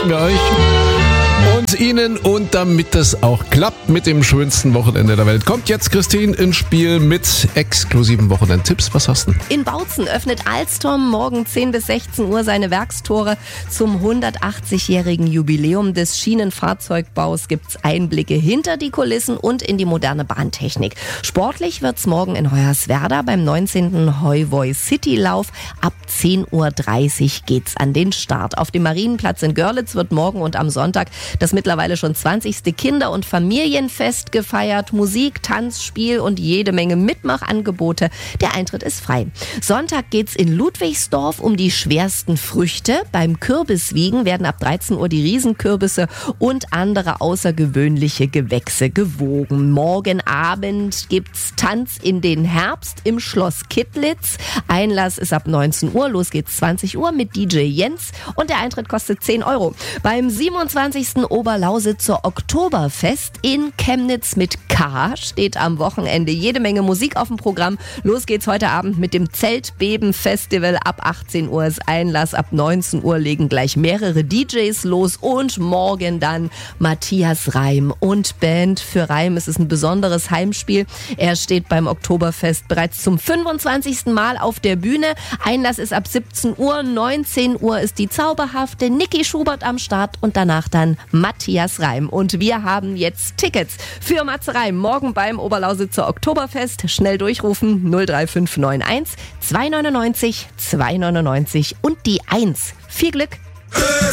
wünschen wir euch und Ihnen. Und damit das auch klappt mit dem schönsten Wochenende der Welt, kommt jetzt Christine ins Spiel mit exklusiven Wochenendtipps. Was hast du? In Bautzen öffnet Alstom morgen 10 bis 16 Uhr seine Werkstore. Zum 180-jährigen Jubiläum des Schienenfahrzeugbaus gibt's Einblicke hinter die Kulissen und in die moderne Bahntechnik. Sportlich wird's morgen in Hoyerswerda beim 19. Heuwoi Citylauf. Ab 10.30 Uhr geht's an den Start. Auf dem Marienplatz in Görlitz wird morgen und am Sonntag das mittlerweile schon 20. Kinder- und Familienfest gefeiert. Musik, Tanz, Spiel und jede Menge Mitmachangebote. Der Eintritt ist frei. Sonntag geht's in Ludwigsdorf um die schwersten Früchte. Beim Kürbiswiegen werden ab 13 Uhr die Riesenkürbisse und andere außergewöhnliche Gewächse gewogen. Morgen Abend gibt's Tanz in den Herbst im Schloss Kittlitz. Einlass ist ab 19 Uhr. Los geht's 20 Uhr mit DJ Jens und der Eintritt kostet 10 Euro. Beim 27. Oberlausitzer Oktoberfest in Chemnitz mit K steht am Wochenende jede Menge Musik auf dem Programm. Los geht's heute Abend mit dem Zeltbeben-Festival. Ab 18 Uhr ist Einlass, ab 19 Uhr legen gleich mehrere DJs los und morgen dann Matthias Reim und Band. Für Reim ist es ein besonderes Heimspiel. Er steht beim Oktoberfest bereits zum 25. Mal auf der Bühne. Einlass ist ab 17 Uhr, 19 Uhr ist die zauberhafte Niki Schubert am Start und danach dann Matthias Reim. Und wir haben jetzt Tickets für Matze Reim morgen beim Oberlausitzer Oktoberfest. Schnell durchrufen 03591 299 299 und die 1. Viel Glück!